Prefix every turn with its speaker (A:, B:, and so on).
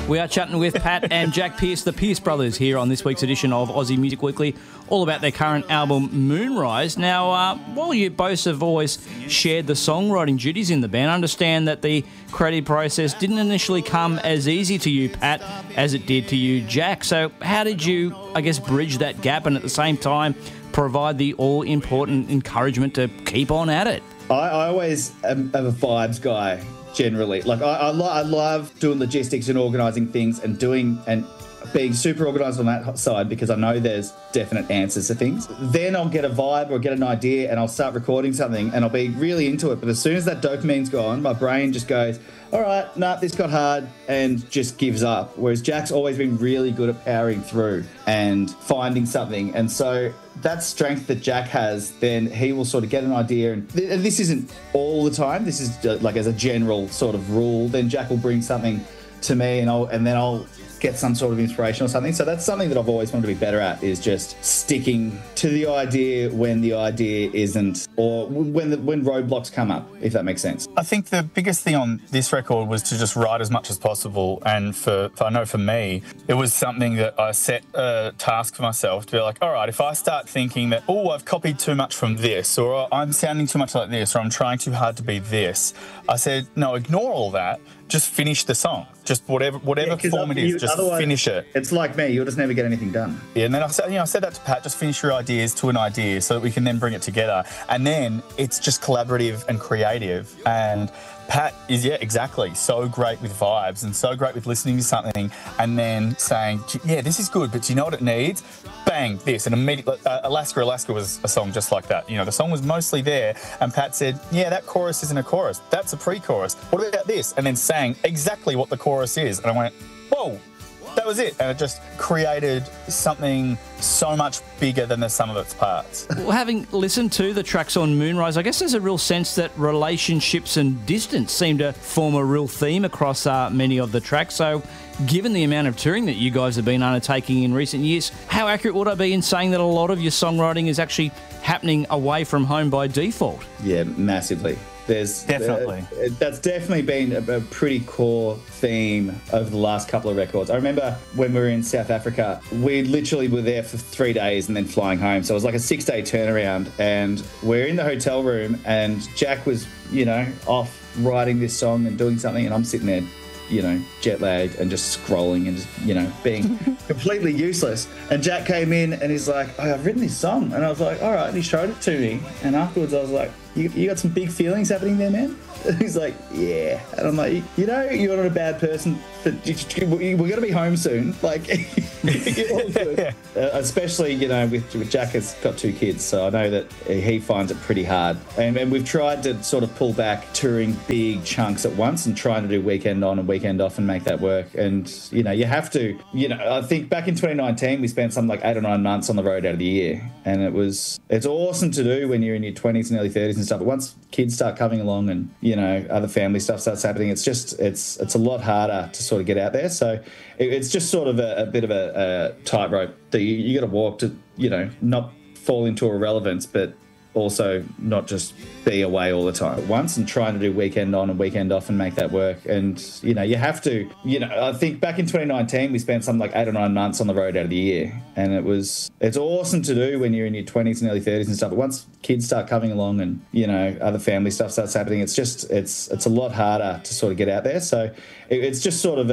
A: We are chatting with Pat and Jack Pierce, the Pierce brothers, here on this week's edition of Aussie Music Weekly, all about their current album, Moonrise. Now, while you both have always shared the songwriting duties in the band, I understand that the creative process didn't initially come as easy to you, Pat, as it did to you, Jack. So how did you, I guess, bridge that gap and at the same time provide the all-important encouragement to keep on at it?
B: I always am a vibes guy. Generally, like I love doing logistics and organising things and being super organised on that side because I know there's definite answers to things. Then I'll get a vibe or get an idea and I'll start recording something and I'll be really into it. But as soon as that dopamine's gone, my brain just goes, all right, nah, this got hard, and just gives up. Whereas Jack's always been really good at powering through and finding something. And so that strength that Jack has, then he will sort of get an idea. And this isn't all the time. This is like as a general sort of rule. Then Jack will bring something to me and then I'll get some sort of inspiration or something. So that's something that I've always wanted to be better at, is just sticking to the idea when the idea isn't, or when roadblocks come up, if that makes sense.
C: I think the biggest thing on this record was to just write as much as possible. And I know for me, it was something that I set a task for myself to be like, all right, if I start thinking that, oh, I've copied too much from this, or I'm sounding too much like this, or I'm trying too hard to be this, I said, no, ignore all that. Just finish the song. Just whatever form it is, just finish it.
B: It's like me, you'll just never get anything done.
C: Yeah, and then I said that to Pat, just finish your ideas to an idea so that we can then bring it together. And then it's just collaborative and creative. And Pat is, yeah, exactly, so great with vibes and so great with listening to something and then saying, yeah, this is good, but do you know what it needs? Bang, this. And immediately, Alaska was a song just like that. You know, the song was mostly there and Pat said, yeah, that chorus isn't a chorus. That's a pre-chorus. What about this? And then sang exactly what the chorus is. And I went, whoa. That was it. And it just created something so much bigger than the sum of its parts.
A: Well, having listened to the tracks on Moonrise, I guess there's a real sense that relationships and distance seem to form a real theme across many of the tracks. So given the amount of touring that you guys have been undertaking in recent years, how accurate would I be in saying that a lot of your songwriting is actually happening away from home by default?
B: Yeah, massively.
C: Definitely.
B: That's definitely been a pretty core theme over the last couple of records. I remember when we were in South Africa, we literally were there for 3 days and then flying home. So it was like a 6-day turnaround, and we're in the hotel room and Jack was, off writing this song and doing something, and I'm sitting there, jet lagged and just scrolling and just, being completely useless. And Jack came in and he's like, oh, I've written this song. And I was like, all right. And he showed it to me. And afterwards I was like, you got some big feelings happening there, man? And he's like, yeah. And I'm like, you're not a bad person. We're going to be home soon. Like, you're all good. Especially, with Jack has got 2 kids, so I know that he finds it pretty hard. And we've tried to sort of pull back touring big chunks at once and trying to do weekend on and weekend off and make that work. And, you have to, I think back in 2019, we spent something like 8 or 9 months on the road out of the year. And it's awesome to do when you're in your 20s and early 30s and stuff. But once kids start coming along and, other family stuff starts happening, it's a lot harder to sort of get out there. So it's just sort of a bit of a tightrope that you got to walk to, not fall into irrelevance, but also not just be away all the time at once, and trying to do weekend on and weekend off and make that work. And, you have to, I think back in 2019, we spent something like 8 or 9 months on the road out of the year. And it's awesome to do when you're in your 20s and early 30s and stuff. But once kids start coming along and, other family stuff starts happening, it's a lot harder to sort of get out there. So it's just sort of